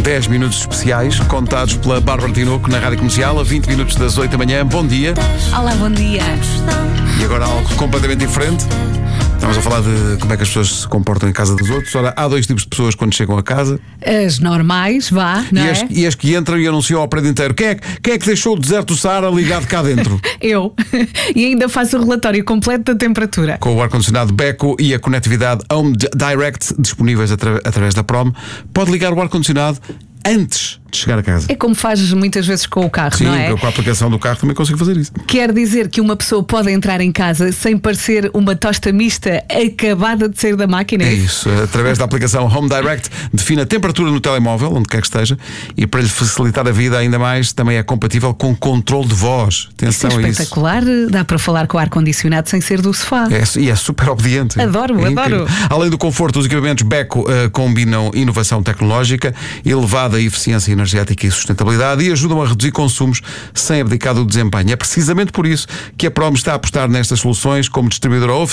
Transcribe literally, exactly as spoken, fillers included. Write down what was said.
dez minutos especiais, contados pela Bárbara Tinoco na Rádio Comercial, a vinte minutos das oito da manhã. Bom dia. Olá, bom dia. E agora algo completamente diferente. Estamos a falar de como é que as pessoas se comportam em casa dos outros. Ora, há dois tipos de pessoas quando chegam a casa. As normais, vá, não e, é? as, e as que entram e anunciam ao prédio inteiro. Quem é, quem é que deixou o deserto do Saara ligado cá dentro? Eu. E ainda faço o relatório completo da temperatura. Com o ar-condicionado Beko e a conectividade Home Direct disponíveis atra- através da Prom, pode ligar o ar-condicionado antes de chegar a casa. É como fazes muitas vezes com o carro, Sim, não é? com a aplicação do carro também consigo fazer isso. Quer dizer que uma pessoa pode entrar em casa sem parecer uma tosta mista acabada de sair da máquina? É isso, através da aplicação Home Direct define a temperatura no telemóvel, onde quer que esteja, e para lhe facilitar a vida ainda mais, também é compatível com controle de voz. Atenção Isso é a isso. espetacular, dá para falar com o ar-condicionado sem ser do sofá. É, e é super obediente. Adoro, É adoro. incrível. Além do conforto, os equipamentos Beko uh, combinam inovação tecnológica, elevada eficiência energética e sustentabilidade e ajudam a reduzir consumos sem abdicar do desempenho. É precisamente por isso que a Prom está a apostar nestas soluções como distribuidora oficial